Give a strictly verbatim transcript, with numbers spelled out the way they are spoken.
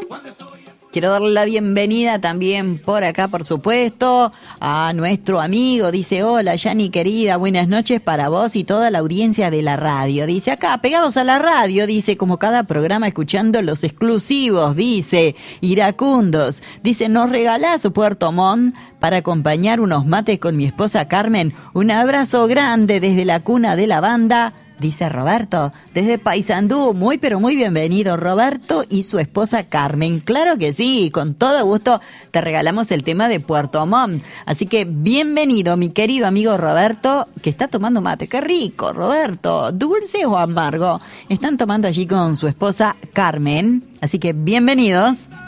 Quiero darle la bienvenida también por acá, por supuesto, a nuestro amigo. Dice, hola, Yani querida, buenas noches para vos y toda la audiencia de la radio. Dice, acá, pegados a la radio, dice, como cada programa escuchando los exclusivos, dice, iracundos. Dice, ¿nos regalás Puerto Montt para acompañar unos mates con mi esposa Carmen? Un abrazo grande desde la cuna de la banda. Dice Roberto, desde Paysandú, muy pero muy bienvenido Roberto y su esposa Carmen. Claro que sí, con todo gusto te regalamos el tema de Puerto Montt. Así que bienvenido mi querido amigo Roberto, que está tomando mate. Qué rico, Roberto, ¿dulce o amargo? Están tomando allí con su esposa Carmen, así que bienvenidos.